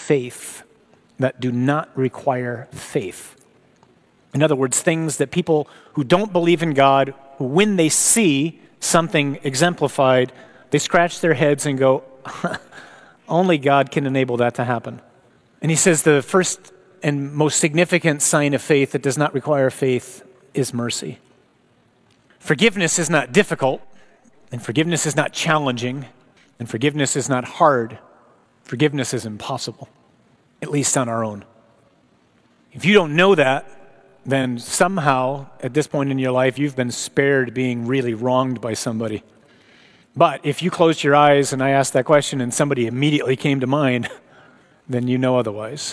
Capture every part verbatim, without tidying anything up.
faith that do not require faith. In other words, things that people who don't believe in God, when they see something exemplified, they scratch their heads and go, only God can enable that to happen. And he says the first and most significant sign of faith that does not require faith is mercy. Forgiveness is not difficult, and forgiveness is not challenging, and forgiveness is not hard. Forgiveness is impossible, at least on our own. If you don't know that, then somehow at this point in your life, you've been spared being really wronged by somebody. But if you closed your eyes and I asked that question and somebody immediately came to mind, then you know otherwise.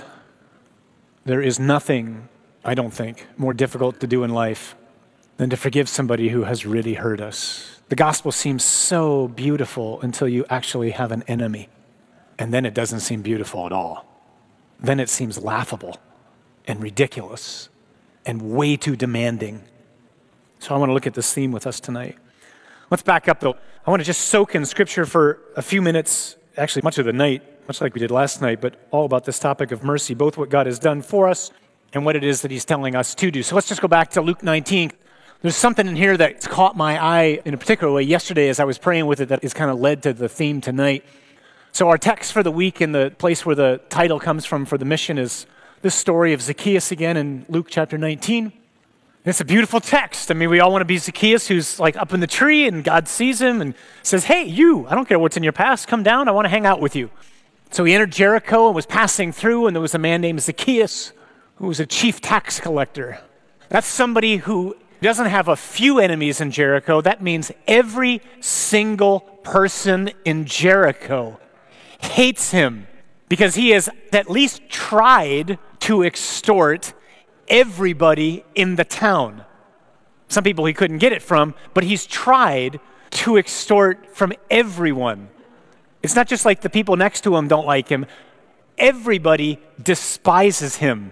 There is nothing, I don't think, more difficult to do in life than to forgive somebody who has really hurt us. The gospel seems so beautiful until you actually have an enemy. And then it doesn't seem beautiful at all. Then it seems laughable and ridiculous and way too demanding. So I want to look at this theme with us tonight. Let's back up though. I want to just soak in Scripture for a few minutes, actually much of the night, much like we did last night, but all about this topic of mercy, both what God has done for us and what it is that he's telling us to do. So let's just go back to Luke nineteen. There's something in here that's caught my eye in a particular way yesterday as I was praying with it that has kind of led to the theme tonight. So our text for the week and the place where the title comes from for the mission is this story of Zacchaeus again in Luke chapter nineteen. It's a beautiful text. I mean, we all want to be Zacchaeus who's like up in the tree and God sees him and says, hey, you, I don't care what's in your past, come down, I want to hang out with you. So he entered Jericho and was passing through, and there was a man named Zacchaeus who was a chief tax collector. That's somebody who doesn't have a few enemies in Jericho. That means every single person in Jericho hates him because he has at least tried to extort everybody in the town. Some people he couldn't get it from, but he's tried to extort from everyone. It's not just like the people next to him don't like him. Everybody despises him.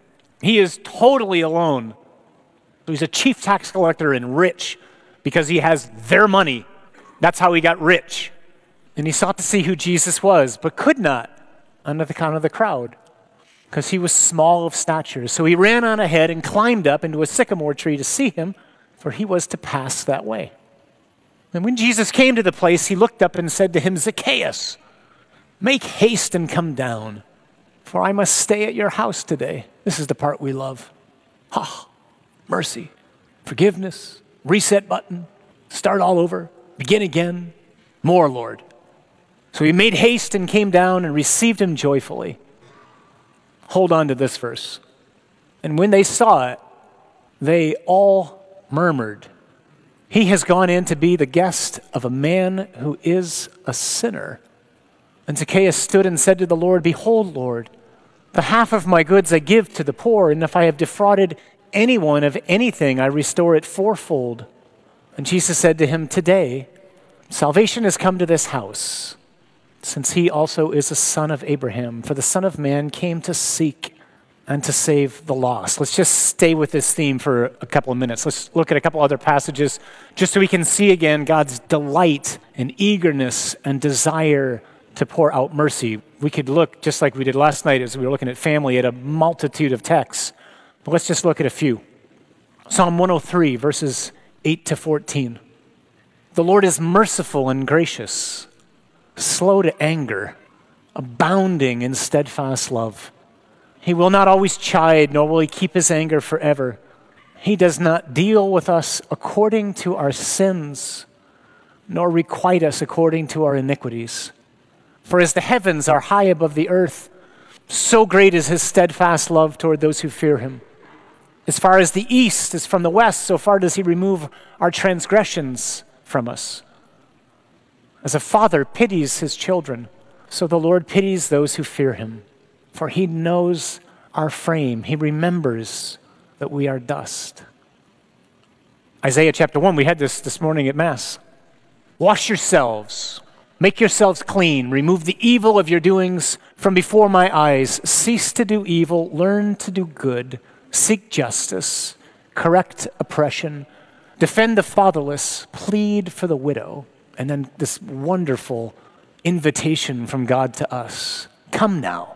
He is totally alone. He's a chief tax collector and rich because he has their money. That's how he got rich. And he sought to see who Jesus was, but could not under the count of the crowd because he was small of stature. So he ran on ahead and climbed up into a sycamore tree to see him, for he was to pass that way. And when Jesus came to the place, he looked up and said to him, Zacchaeus, make haste and come down, for I must stay at your house today. This is the part we love. Ha, mercy, forgiveness, reset button, start all over, begin again, more, Lord. So he made haste and came down and received him joyfully. Hold on to this verse. And when they saw it, they all murmured, he has gone in to be the guest of a man who is a sinner. And Zacchaeus stood and said to the Lord, behold, Lord, the half of my goods I give to the poor, and if I have defrauded anyone of anything, I restore it fourfold. And Jesus said to him, today, salvation has come to this house, since he also is a son of Abraham. For the Son of Man came to seek and to save the lost. Let's just stay with this theme for a couple of minutes. Let's look at a couple other passages just so we can see again God's delight and eagerness and desire to pour out mercy. We could look, just like we did last night as we were looking at family, at a multitude of texts. But let's just look at a few. Psalm one oh three, verses eight to fourteen. The Lord is merciful and gracious, slow to anger, abounding in steadfast love. He will not always chide, nor will he keep his anger forever. He does not deal with us according to our sins, nor requite us according to our iniquities. For as the heavens are high above the earth, so great is his steadfast love toward those who fear him. As far as the east is from the west, so far does he remove our transgressions from us. As a father pities his children, so the Lord pities those who fear him. For he knows our frame. He remembers that we are dust. Isaiah chapter one, we had this this morning at Mass. Wash yourselves, make yourselves clean, remove the evil of your doings from before my eyes. Cease to do evil, learn to do good, seek justice, correct oppression, defend the fatherless, plead for the widow. And then this wonderful invitation from God to us. Come now,